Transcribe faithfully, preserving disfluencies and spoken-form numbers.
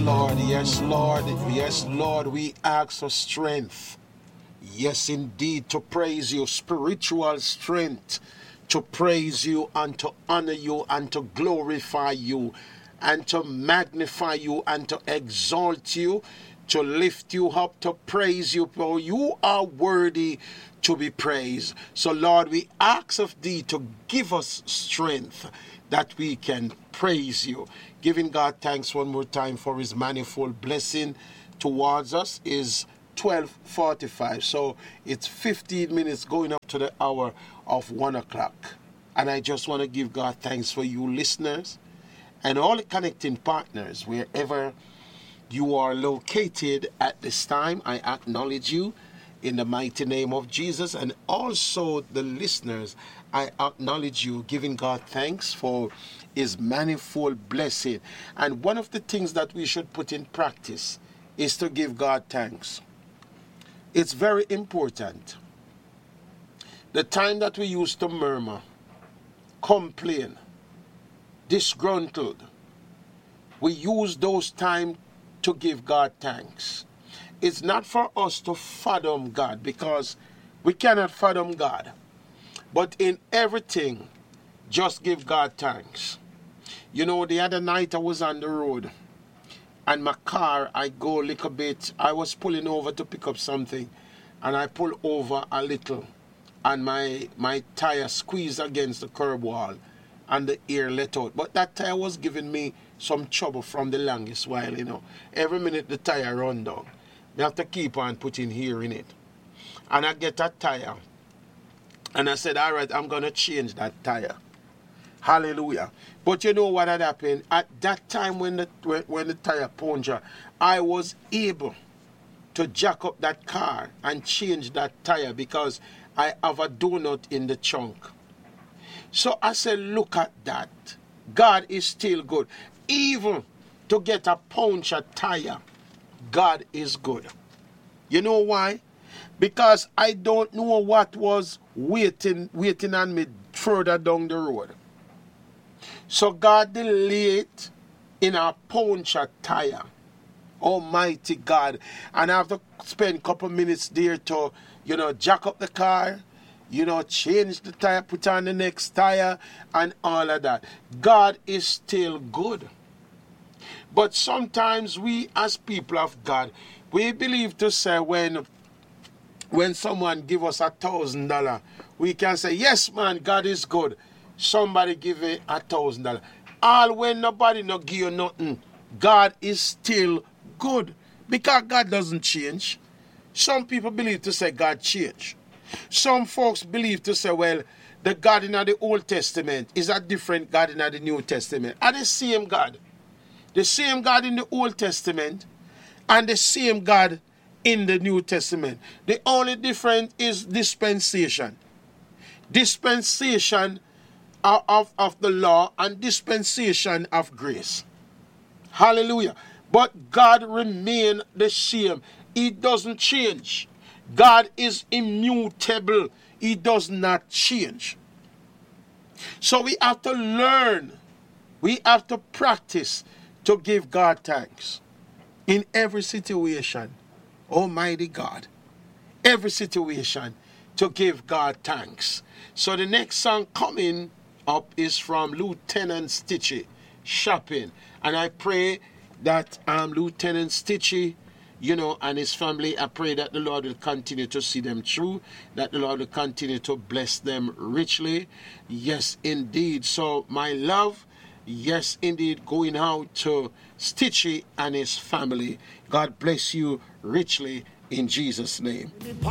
Lord. Yes, Lord. Yes, Lord. We ask for strength. Yes, indeed, to praise you, spiritual strength, to praise you and to honor you and to glorify you and to magnify you and to exalt you, to lift you up, to praise you, for you are worthy to be praised. So, Lord, we ask of thee to give us strength that we can praise you. Giving God thanks one more time for his manifold blessing towards us is twelve forty-five. So it's fifteen minutes going up to the hour of one o'clock. And I just want to give God thanks for you listeners and all the connecting partners wherever you are located at this time. I acknowledge you in the mighty name of Jesus, and also the listeners, I acknowledge you, giving God thanks for his manifold blessing. And one of the things that we should put in practice is to give God thanks. It's very important. The time that we used to murmur, complain, disgruntled, we use those time to give God thanks. It's not for us to fathom God, because we cannot fathom God. But in everything, just give God thanks. You know, the other night I was on the road, and my car, I go a little bit, I was pulling over to pick up something, and I pull over a little, and my, my tire squeezed against the curb wall, and the air let out. But that tire was giving me some trouble from the longest while, you know. Every minute the tire run down. You have to keep on putting air in it. And I get that tire, and I said, all right, I'm going to change that tire. Hallelujah. But you know what had happened? At that time when the, when, when the tire puncture, I was able to jack up that car and change that tire because I have a donut in the trunk. So I said, look at that. God is still good. Even to get a puncture tire, God is good. You know why? Because I don't know what was waiting, waiting on me further down the road. So God delayed in a puncture tire. Almighty God. And I have to spend a couple minutes there to, you know, jack up the car, you know, change the tire, put on the next tire, and all of that. God is still good. But sometimes we as people of God, we believe to say when, when someone give us a thousand dollar, we can say, yes, man, God is good. Somebody give it a thousand dollar. All when nobody no give you nothing, God is still good. Because God doesn't change. Some people believe to say God changed. Some folks believe to say, well, the God in the Old Testament is a different God in the New Testament. Are the same God. The same God in the Old Testament and the same God in the New Testament. The only difference is dispensation. Dispensation of, of, of the law and dispensation of grace. Hallelujah. But God remains the same. He doesn't change. God is immutable. He does not change. So we have to learn. We have to practice to give God thanks in every situation. Almighty God. Every situation to give God thanks. So the next song coming up is from Lieutenant Stitchie, Shopping. And I pray that um, Lieutenant Stitchie, you know, and his family, I pray that the Lord will continue to see them through, that the Lord will continue to bless them richly. Yes, indeed. So my love, yes, indeed, going out to Stitchie and his family. God bless you richly in Jesus' name.